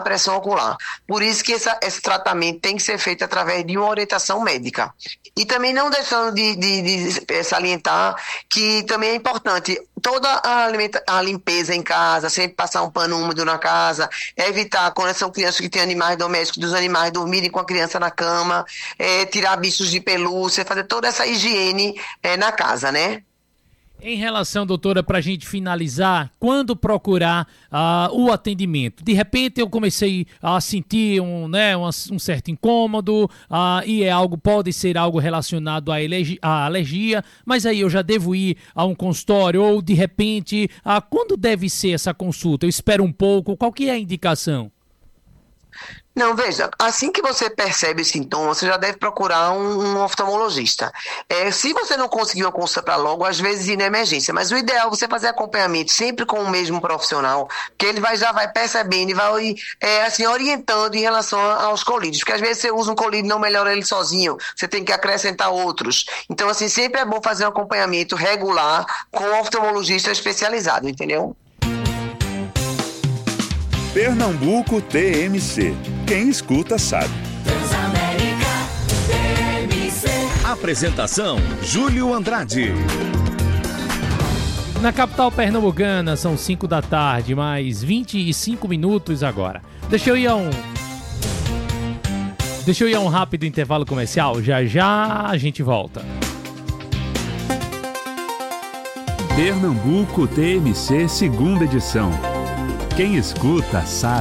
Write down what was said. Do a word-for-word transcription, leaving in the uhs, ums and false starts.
pressão ocular. Por isso que essa, esse tratamento tem que ser feito através de uma orientação médica. E também não deixando de, de, de salientar que também é importante toda a, alimenta, a limpeza em casa, sempre passar um pano úmido na casa, evitar, quando são crianças que têm animais domésticos, dos animais dormirem com a criança na cama, é, tirar bichos de pelúcia, fazer toda essa higiene é, na casa, né? Em relação, doutora, para a gente finalizar, quando procurar uh, o atendimento? De repente eu comecei a sentir um, né, um, um certo incômodo uh, e é algo, pode ser algo relacionado à alergia, à alergia, mas aí eu já devo ir a um consultório ou de repente, uh, quando deve ser essa consulta? Eu espero um pouco, qual que é a indicação? Não, veja, assim que você percebe os sintomas, você já deve procurar um, um oftalmologista. É, se você não conseguir uma consulta para logo, às vezes ir na emergência, mas o ideal é você fazer acompanhamento sempre com o mesmo profissional, que ele vai, já vai percebendo e vai é, assim, orientando em relação aos colírios, porque às vezes você usa um colírio e não melhora ele sozinho, você tem que acrescentar outros. Então, assim, sempre é bom fazer um acompanhamento regular com um oftalmologista especializado, entendeu? Pernambuco T M C. Quem escuta sabe. Transamérica T M C. Apresentação: Júlio Andrade. Na capital pernambucana são cinco da tarde, mais vinte e cinco minutos agora. Deixa eu ir a um... Deixa eu ir a um rápido intervalo comercial. Já já a gente volta. Pernambuco T M C, segunda edição. Quem escuta sabe.